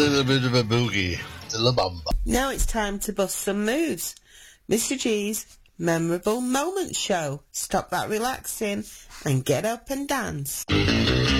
little bit of a boogie to La Bamba. Now it's time to bust some moves. Mr. G's Memorable Moments Show. Stop that relaxing and get up and dance.